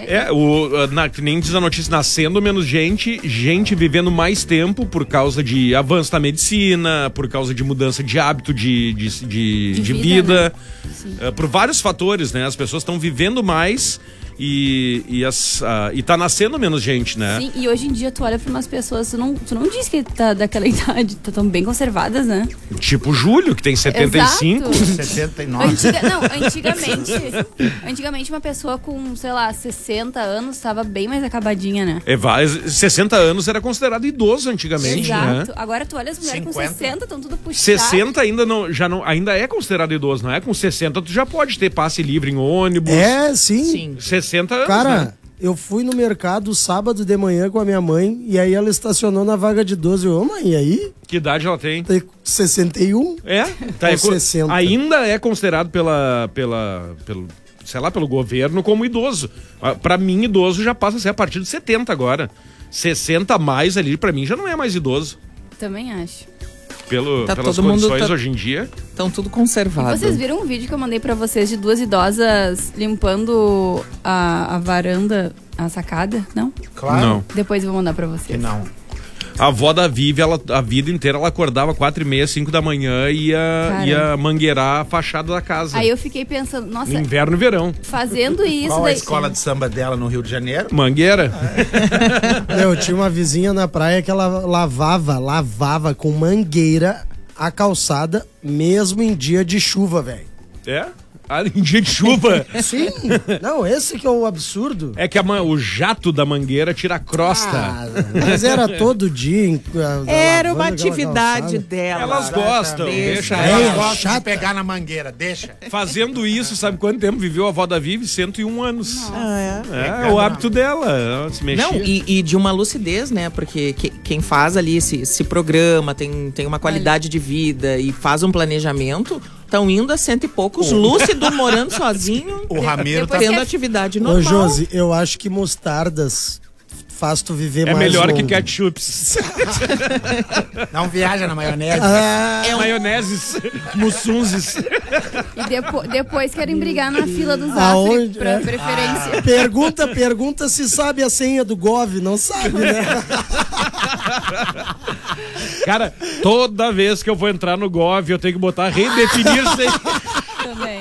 [SPEAKER 1] Que nem diz a notícia, nascendo menos gente vivendo mais tempo por causa de avanço da medicina, por causa de mudança de hábito de vida, né? Por vários fatores, né? As pessoas estão vivendo mais. E tá nascendo menos gente, né?
[SPEAKER 7] Sim, e hoje em dia tu olha pra umas pessoas, tu não diz que tá daquela idade, tão bem conservadas, né?
[SPEAKER 1] Tipo o Júlio, que tem 75.
[SPEAKER 7] Exato.
[SPEAKER 4] 79.
[SPEAKER 7] Antigamente uma pessoa com, sei lá, 60 anos tava bem mais acabadinha, né?
[SPEAKER 1] 60 anos era considerado idoso antigamente,
[SPEAKER 7] Exato.
[SPEAKER 1] Né?
[SPEAKER 7] Agora tu olha as mulheres
[SPEAKER 4] 50.
[SPEAKER 7] com 60, estão tudo puxadas.
[SPEAKER 1] 60 ainda é considerado idoso, não é? Com 60 tu já pode ter passe livre em ônibus.
[SPEAKER 2] Sim.
[SPEAKER 1] 60 anos,
[SPEAKER 2] cara,
[SPEAKER 1] né?
[SPEAKER 2] Eu fui no mercado sábado de manhã com a minha mãe e aí ela estacionou na vaga de 12. Eu, mãe, e aí?
[SPEAKER 1] Que idade ela tem?
[SPEAKER 2] Tem 61?
[SPEAKER 1] Tá,
[SPEAKER 2] 60.
[SPEAKER 1] Ainda é considerado pelo governo como idoso. Pra mim, idoso já passa a ser a partir de 70 agora. 60 a mais ali, pra mim, já não é mais idoso.
[SPEAKER 7] Também acho.
[SPEAKER 1] Pelas condições hoje em dia.
[SPEAKER 5] Estão tudo conservado.
[SPEAKER 7] Vocês viram um vídeo que eu mandei pra vocês de 2 idosas limpando a varanda, a sacada? Não?
[SPEAKER 4] Claro.
[SPEAKER 1] Não.
[SPEAKER 7] Depois eu vou mandar pra vocês.
[SPEAKER 4] Que não.
[SPEAKER 1] A avó da Vivi, a vida inteira, ela acordava 4h30, 5 da manhã e ia mangueirar a fachada da casa.
[SPEAKER 7] Aí eu fiquei pensando, nossa...
[SPEAKER 1] No inverno e verão.
[SPEAKER 7] Fazendo isso...
[SPEAKER 4] Qual a escola de samba dela no Rio de Janeiro?
[SPEAKER 1] Mangueira.
[SPEAKER 2] Eu tinha uma vizinha na praia que ela lavava com mangueira a calçada, mesmo em dia de chuva, velho.
[SPEAKER 1] Em dia de chuva.
[SPEAKER 2] Sim. Não, esse que é o absurdo.
[SPEAKER 1] É que o jato da mangueira tira a crosta.
[SPEAKER 2] Mas era todo dia.
[SPEAKER 5] Era uma atividade dela.
[SPEAKER 1] Elas gostam. Deixa
[SPEAKER 4] Elas gostam de pegar na mangueira, deixa.
[SPEAKER 1] Fazendo isso, sabe quanto tempo viveu a avó da Vivi? 101 anos.
[SPEAKER 5] Nossa.
[SPEAKER 1] O hábito dela. Ela se mexia.
[SPEAKER 5] Não, e de uma lucidez, né? Porque quem faz ali se programa, tem uma qualidade de vida e faz um planejamento, estão indo a 100 e poucos, lúcido, morando sozinho.
[SPEAKER 4] O Ramiro
[SPEAKER 5] tá tendo atividade normal.
[SPEAKER 2] Ô, Josi, eu acho que mostardas faz tu viver mais
[SPEAKER 1] melhor
[SPEAKER 2] longo.
[SPEAKER 1] que ketchups.
[SPEAKER 4] Não viaja na maionese.
[SPEAKER 1] Maioneses, mussunzes.
[SPEAKER 7] E depois querem brigar na fila dos
[SPEAKER 2] Aonde?
[SPEAKER 7] pra preferência.
[SPEAKER 2] Pergunta se sabe a senha do Gov, não sabe, né?
[SPEAKER 1] Cara, toda vez que eu vou entrar no Gov, eu tenho que botar redefinir
[SPEAKER 7] Também.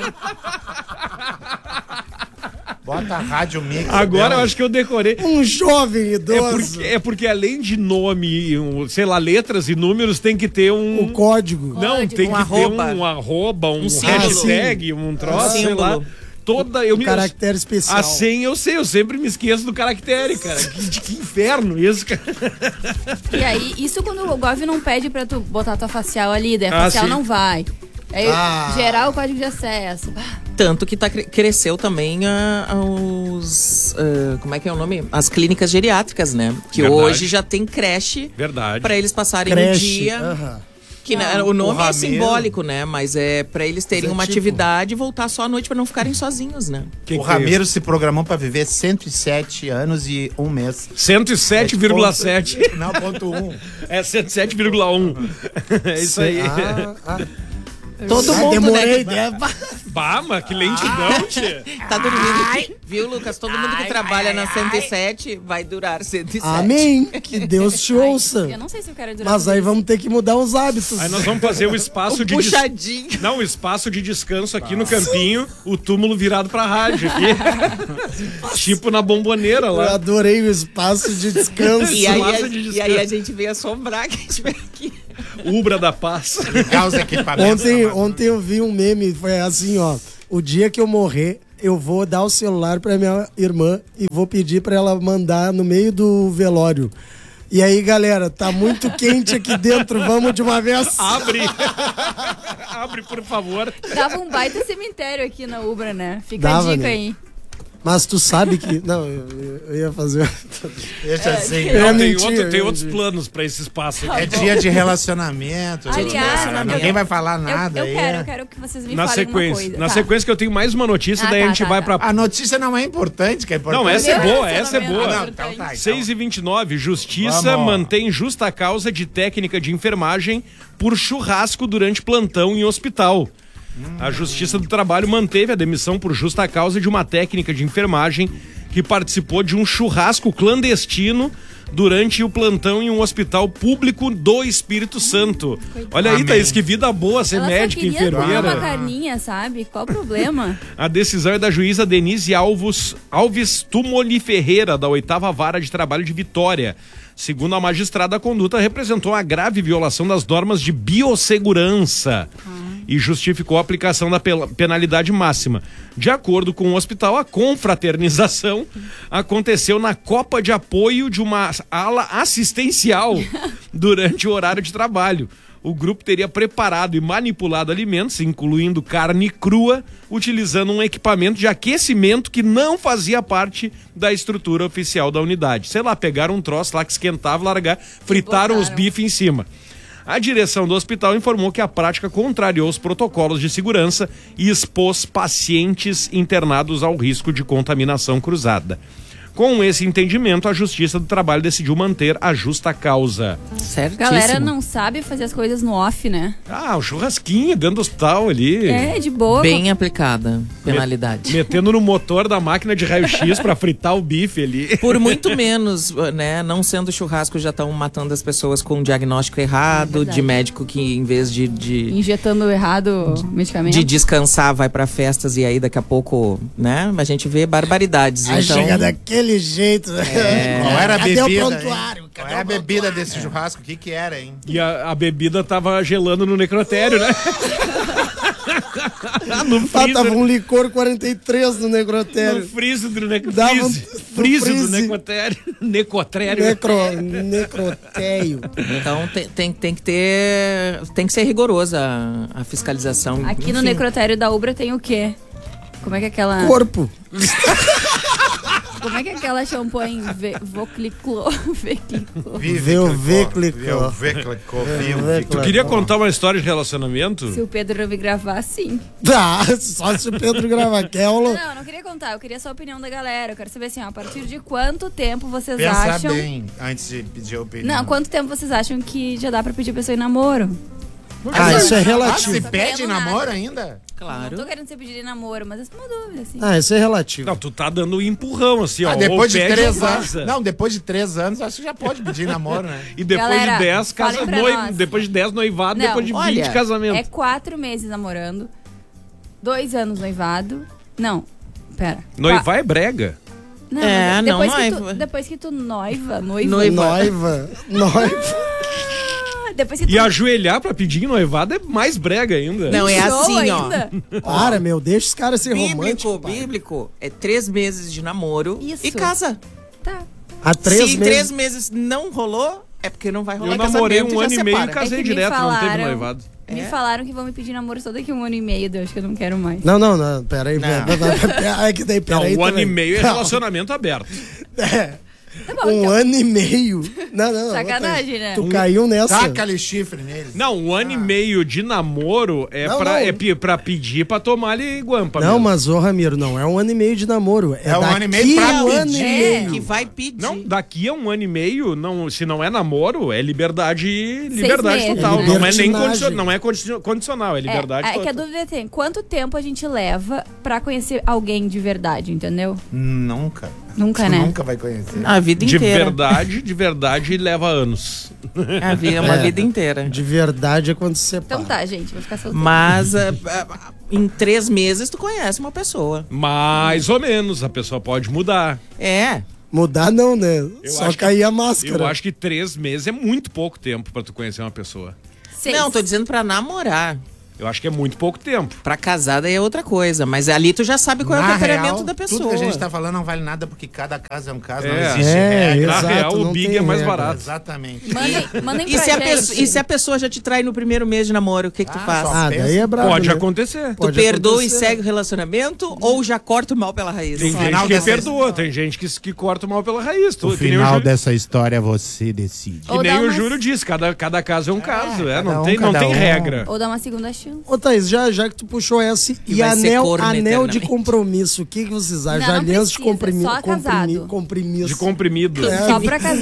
[SPEAKER 4] Bota a rádio mix.
[SPEAKER 1] Agora eu acho que eu decorei.
[SPEAKER 2] Um jovem idoso.
[SPEAKER 1] É porque além de nome, sei lá, letras e números, tem que ter
[SPEAKER 2] o código.
[SPEAKER 1] Não, tem que ter um arroba, um hashtag, um troço, sei lá.
[SPEAKER 2] Caractere especial.
[SPEAKER 1] A senha eu sei, eu sempre me esqueço do caractere, cara. Que inferno isso, cara.
[SPEAKER 7] E aí, isso quando o Gov não pede pra tu botar tua facial ali, daí a facial
[SPEAKER 1] sim.
[SPEAKER 7] não vai. Aí, gerar o código de acesso.
[SPEAKER 5] Tanto que cresceu também como é que é o nome? As clínicas geriátricas, né? Que
[SPEAKER 1] Verdade.
[SPEAKER 5] hoje já tem creche.
[SPEAKER 1] Verdade.
[SPEAKER 5] Pra eles passarem o dia. Que, né, o nome é simbólico, né? Mas é pra eles terem uma atividade e voltar só à noite pra não ficarem sozinhos, né?
[SPEAKER 4] O Ramiro se programou pra viver 107 anos e 1 mês.
[SPEAKER 1] 107,7.
[SPEAKER 4] Não, ponto 1.
[SPEAKER 1] É 107,1. É isso aí.
[SPEAKER 5] Todo mundo,
[SPEAKER 2] demorei,
[SPEAKER 5] né?
[SPEAKER 1] Bah, mas que lentidão, tia.
[SPEAKER 5] Tá dormindo aqui. Viu, Lucas? Todo mundo que trabalha na 107 vai durar 107.
[SPEAKER 2] Amém. Que Deus te ouça.
[SPEAKER 7] Eu não sei se eu quero durar.
[SPEAKER 2] Mas aí vamos ter que mudar os hábitos.
[SPEAKER 1] Aí nós vamos fazer o espaço de
[SPEAKER 5] puxadinho.
[SPEAKER 1] Não, o espaço de descanso aqui no campinho, o túmulo virado pra rádio aqui. Tipo na bomboneira
[SPEAKER 2] Eu
[SPEAKER 1] lá.
[SPEAKER 2] adorei o espaço de descanso.
[SPEAKER 5] E aí,
[SPEAKER 1] Massa de descanso.
[SPEAKER 5] e aí a gente veio assombrar que a gente veio aqui.
[SPEAKER 1] Ubra da Paz.
[SPEAKER 4] Causa equipamento.
[SPEAKER 2] Ontem eu vi um meme, foi assim, ó. O dia que eu morrer, eu vou dar o celular pra minha irmã e vou pedir pra ela mandar no meio do velório. E aí, galera, tá muito quente aqui dentro, vamos de uma vez.
[SPEAKER 1] Abre. Abre, por favor.
[SPEAKER 7] Dava um baita cemitério aqui na Ubra, né? Fica
[SPEAKER 2] Dava,
[SPEAKER 7] a dica
[SPEAKER 2] né?
[SPEAKER 7] aí.
[SPEAKER 2] Mas tu sabe que... Não, eu ia fazer...
[SPEAKER 4] Deixa assim.
[SPEAKER 2] É
[SPEAKER 1] Não,
[SPEAKER 2] mentira,
[SPEAKER 1] tem
[SPEAKER 2] é
[SPEAKER 1] outros
[SPEAKER 2] mentira.
[SPEAKER 1] planos pra esse espaço aqui.
[SPEAKER 4] É dia de relacionamento.
[SPEAKER 7] Aliás,
[SPEAKER 4] Ninguém vai falar nada.
[SPEAKER 7] Eu
[SPEAKER 4] aí.
[SPEAKER 7] quero que vocês me
[SPEAKER 1] Na
[SPEAKER 7] falem alguma
[SPEAKER 1] sequência.
[SPEAKER 7] coisa.
[SPEAKER 1] Na
[SPEAKER 7] Tá.
[SPEAKER 1] sequência que eu tenho mais uma notícia, daí a gente vai pra...
[SPEAKER 4] A notícia não é importante, que é importante.
[SPEAKER 1] Não, essa é
[SPEAKER 7] Meu
[SPEAKER 1] boa, essa é
[SPEAKER 7] relacionamento.
[SPEAKER 1] boa.
[SPEAKER 4] Não, então tá.
[SPEAKER 1] 6h29, Justiça
[SPEAKER 4] Vamos.
[SPEAKER 1] mantém justa causa de técnica de enfermagem por churrasco durante plantão em hospital. A Justiça do Trabalho manteve a demissão por justa causa de uma técnica de enfermagem que participou de um churrasco clandestino durante o plantão em um hospital público do Espírito Santo. Olha aí,
[SPEAKER 4] Amém.
[SPEAKER 1] Thaís, que vida boa ser
[SPEAKER 7] Ela
[SPEAKER 1] médica e
[SPEAKER 7] só queria tomar uma
[SPEAKER 1] enfermeira.
[SPEAKER 7] carninha, sabe? Qual o problema?
[SPEAKER 1] A decisão é da juíza Denise Alves Tumoli Ferreira, da 8ª Vara de Trabalho de Vitória. Segundo a magistrada, a conduta representou uma grave violação das normas de biossegurança e justificou a aplicação da penalidade máxima. De acordo com o hospital, a confraternização aconteceu na copa de apoio de uma ala assistencial durante o horário de trabalho. O grupo teria preparado e manipulado alimentos, incluindo carne crua, utilizando um equipamento de aquecimento que não fazia parte da estrutura oficial da unidade. Sei lá, pegaram um troço lá que esquentava, largaram, fritaram os bifes em cima. A direção do hospital informou que a prática contrariou os protocolos de segurança e expôs pacientes internados ao risco de contaminação cruzada. Com esse entendimento, a Justiça do Trabalho decidiu manter a justa causa.
[SPEAKER 5] Certíssimo.
[SPEAKER 7] Galera não sabe fazer as coisas no off, né?
[SPEAKER 1] Ah, o churrasquinho dentro do hospital ali.
[SPEAKER 7] É, de boa.
[SPEAKER 5] Bem aplicada, penalidade.
[SPEAKER 1] Metendo no motor da máquina de raio-x pra fritar o bife ali.
[SPEAKER 5] Por muito menos, né? Não sendo churrasco, já estão matando as pessoas com um diagnóstico errado,
[SPEAKER 7] verdade.
[SPEAKER 5] de médico que em vez de
[SPEAKER 7] Injetando errado o medicamento.
[SPEAKER 5] de descansar, vai pra festas e aí daqui a pouco, né? A gente vê barbaridades.
[SPEAKER 2] Aí
[SPEAKER 5] Então,
[SPEAKER 2] chega daquele jeito.
[SPEAKER 4] Qual era a
[SPEAKER 2] Cadê
[SPEAKER 4] bebida?
[SPEAKER 2] o prontuário?
[SPEAKER 4] Hein?
[SPEAKER 2] Cadê
[SPEAKER 4] Qual é a
[SPEAKER 2] o
[SPEAKER 4] bebida
[SPEAKER 2] prontuário?
[SPEAKER 4] desse churrasco? O que que era, hein?
[SPEAKER 1] E a bebida tava gelando no necrotério, né? No
[SPEAKER 2] Ah, tava
[SPEAKER 1] freezer.
[SPEAKER 2] um licor 43 no necrotério.
[SPEAKER 1] No freezer do
[SPEAKER 2] Dava um-
[SPEAKER 1] freezer do
[SPEAKER 2] freeze.
[SPEAKER 1] necrotério. Necrotério.
[SPEAKER 2] Necrotéio.
[SPEAKER 5] então tem que ter. Tem que ser rigorosa a fiscalização.
[SPEAKER 7] Aqui no
[SPEAKER 5] Enfim.
[SPEAKER 7] necrotério da Ubra tem o quê? Como é que é aquela...
[SPEAKER 2] Corpo.
[SPEAKER 7] Como é que é aquela champanhe? Vocliclo.
[SPEAKER 2] Clicou.
[SPEAKER 1] Tu queria contar uma história de relacionamento?
[SPEAKER 7] Se o Pedro não me gravar, sim.
[SPEAKER 2] Ah, só se o Pedro gravar.
[SPEAKER 7] Não, eu não queria contar. Eu queria só a opinião da galera. Eu quero saber assim, ó, a partir de quanto tempo vocês
[SPEAKER 4] Pensar
[SPEAKER 7] acham...
[SPEAKER 4] bem antes de pedir a opinião.
[SPEAKER 7] Não, quanto tempo vocês acham que já dá pra pedir a pessoa em namoro?
[SPEAKER 2] Ah, isso é
[SPEAKER 4] Ah, se
[SPEAKER 2] relativo.
[SPEAKER 4] pede
[SPEAKER 7] querendo
[SPEAKER 4] namoro
[SPEAKER 7] nada.
[SPEAKER 4] ainda?
[SPEAKER 5] Claro.
[SPEAKER 7] Não tô querendo ser pedir em namoro, mas é uma dúvida, assim.
[SPEAKER 2] Ah, isso é relativo.
[SPEAKER 1] Não, tu tá dando um empurrão, assim, ó.
[SPEAKER 4] Depois de
[SPEAKER 1] ou pede
[SPEAKER 4] 3
[SPEAKER 1] ou
[SPEAKER 4] anos.
[SPEAKER 1] vaza.
[SPEAKER 4] Não, depois de 3 anos, acho que já pode pedir namoro, né?
[SPEAKER 1] E depois
[SPEAKER 7] Galera,
[SPEAKER 1] de 10,
[SPEAKER 7] falem pra nós.
[SPEAKER 1] depois de 10 noivado,
[SPEAKER 7] Não,
[SPEAKER 1] depois de 20
[SPEAKER 5] olha,
[SPEAKER 1] casamento.
[SPEAKER 7] É 4 meses namorando, 2 anos noivado. Não, pera.
[SPEAKER 1] Noivar é brega.
[SPEAKER 7] Não,
[SPEAKER 5] É, não,
[SPEAKER 7] depois que
[SPEAKER 5] noiva.
[SPEAKER 7] depois que tu noiva.
[SPEAKER 2] Noiva.
[SPEAKER 7] Depois que tu
[SPEAKER 1] E ajoelhar pra pedir em noivado é mais brega ainda.
[SPEAKER 5] Não, é
[SPEAKER 7] show
[SPEAKER 5] assim,
[SPEAKER 7] ainda.
[SPEAKER 2] Para, meu, deixa os caras ser românticos.
[SPEAKER 5] Bíblico é 3 meses de namoro
[SPEAKER 7] Isso.
[SPEAKER 5] e casa.
[SPEAKER 7] Tá.
[SPEAKER 2] Há 3
[SPEAKER 5] Se em
[SPEAKER 2] meses.
[SPEAKER 5] 3 meses não rolou, é porque não vai rolar
[SPEAKER 1] Eu namorei
[SPEAKER 5] casamento
[SPEAKER 1] um
[SPEAKER 5] e
[SPEAKER 1] ano
[SPEAKER 5] já
[SPEAKER 1] e meio e
[SPEAKER 5] separa.
[SPEAKER 1] casei
[SPEAKER 7] É que me
[SPEAKER 1] direto, não teve
[SPEAKER 7] falaram-
[SPEAKER 1] noivado.
[SPEAKER 7] Me falaram que vão me pedir namoro só daqui a 1 ano e meio, eu acho que eu não quero mais.
[SPEAKER 2] Não, peraí. É que daí,
[SPEAKER 1] Não,
[SPEAKER 2] peraí.
[SPEAKER 1] 1 ano e
[SPEAKER 2] também.
[SPEAKER 1] meio é
[SPEAKER 2] Não.
[SPEAKER 1] relacionamento aberto.
[SPEAKER 7] Tá bom,
[SPEAKER 2] 1
[SPEAKER 7] então.
[SPEAKER 2] ano e meio. Não.
[SPEAKER 7] Sacanagem, né?
[SPEAKER 2] Tu caiu nessa.
[SPEAKER 4] Taca-lhe chifre nele.
[SPEAKER 1] Não, 1 ano e meio de namoro é,
[SPEAKER 2] Não,
[SPEAKER 1] pra,
[SPEAKER 2] não.
[SPEAKER 1] pra pedir pra tomar ali guampa
[SPEAKER 2] Não,
[SPEAKER 1] mesmo.
[SPEAKER 2] mas, ô Ramiro, não é 1 ano e meio de namoro. É
[SPEAKER 4] 1 ano e meio
[SPEAKER 2] daqui
[SPEAKER 4] pra
[SPEAKER 2] 1 ano e
[SPEAKER 4] pedir.
[SPEAKER 2] meio.
[SPEAKER 5] Que vai pedir.
[SPEAKER 1] Não, daqui a 1 ano e meio, não, se não é namoro, é liberdade
[SPEAKER 7] meses.
[SPEAKER 1] total.
[SPEAKER 2] É
[SPEAKER 1] não é nem
[SPEAKER 2] libertinagem.
[SPEAKER 1] não é condicional, é liberdade
[SPEAKER 7] É que a
[SPEAKER 1] total.
[SPEAKER 7] dúvida é assim, quanto tempo a gente leva pra conhecer alguém de verdade, entendeu?
[SPEAKER 4] Nunca.
[SPEAKER 7] Nunca,
[SPEAKER 4] Tu
[SPEAKER 7] né?
[SPEAKER 4] nunca vai conhecer.
[SPEAKER 5] A vida
[SPEAKER 1] De
[SPEAKER 5] inteira.
[SPEAKER 1] de verdade leva anos.
[SPEAKER 5] A vida é uma vida inteira.
[SPEAKER 2] De verdade é quando você
[SPEAKER 7] Então tá, gente, vou ficar solteira.
[SPEAKER 5] Mas em 3 meses tu conhece uma pessoa.
[SPEAKER 1] Mais ou menos, a pessoa pode mudar.
[SPEAKER 5] É.
[SPEAKER 2] Mudar não, né?
[SPEAKER 1] Eu
[SPEAKER 2] Só
[SPEAKER 1] acho
[SPEAKER 2] cair a máscara.
[SPEAKER 1] Eu acho que 3 meses é muito pouco tempo pra tu conhecer uma pessoa.
[SPEAKER 7] 6.
[SPEAKER 5] Não, tô dizendo pra namorar.
[SPEAKER 1] Eu acho que é muito pouco tempo.
[SPEAKER 5] Pra casada é outra coisa. Mas ali tu já sabe qual é o
[SPEAKER 4] Na
[SPEAKER 5] temperamento
[SPEAKER 4] real,
[SPEAKER 5] da pessoa.
[SPEAKER 4] Tudo que a gente tá falando não vale nada porque cada caso é um caso, não
[SPEAKER 1] É.
[SPEAKER 4] existe
[SPEAKER 2] É,
[SPEAKER 4] regra.
[SPEAKER 1] Na
[SPEAKER 2] exato,
[SPEAKER 1] real, o
[SPEAKER 2] não
[SPEAKER 1] Big
[SPEAKER 2] tem
[SPEAKER 1] é mais
[SPEAKER 2] regra.
[SPEAKER 1] barato.
[SPEAKER 4] Exatamente.
[SPEAKER 7] Mandem
[SPEAKER 5] E
[SPEAKER 7] pra
[SPEAKER 5] se,
[SPEAKER 7] gente.
[SPEAKER 5] e se a pessoa já te trai no primeiro mês de namoro, o que tu faz?
[SPEAKER 4] só
[SPEAKER 2] Ah, daí é brabo,
[SPEAKER 1] Pode
[SPEAKER 2] né?
[SPEAKER 1] acontecer.
[SPEAKER 5] Tu
[SPEAKER 2] pode
[SPEAKER 5] perdoa e
[SPEAKER 2] acontecer.
[SPEAKER 5] segue o relacionamento ou já corta o mal pela raiz?
[SPEAKER 1] Tem
[SPEAKER 4] final
[SPEAKER 1] gente que
[SPEAKER 4] dessa
[SPEAKER 1] perdoa, tem gente que corta o mal pela raiz.
[SPEAKER 4] No
[SPEAKER 1] Que nem o
[SPEAKER 4] final
[SPEAKER 1] Júlio-
[SPEAKER 4] dessa história você decide.
[SPEAKER 1] que
[SPEAKER 7] Ou
[SPEAKER 1] nem
[SPEAKER 7] dá
[SPEAKER 1] o
[SPEAKER 7] umas-
[SPEAKER 1] Júlio disse, cada caso é um caso.
[SPEAKER 4] cada
[SPEAKER 1] Não
[SPEAKER 4] um,
[SPEAKER 1] tem, não
[SPEAKER 4] cada
[SPEAKER 1] tem
[SPEAKER 4] um.
[SPEAKER 1] regra.
[SPEAKER 7] Ou dar uma segunda chance.
[SPEAKER 2] Ô, Thaís, já que tu puxou essa, e
[SPEAKER 5] vai ser
[SPEAKER 2] anel
[SPEAKER 5] corno
[SPEAKER 2] de
[SPEAKER 5] eternamente.
[SPEAKER 2] compromisso, o que vocês acham?
[SPEAKER 7] Não, não
[SPEAKER 2] Aliança de
[SPEAKER 7] precisa, só casado.
[SPEAKER 2] compromisso.
[SPEAKER 1] De comprimido.
[SPEAKER 2] É.
[SPEAKER 7] Só pra casar.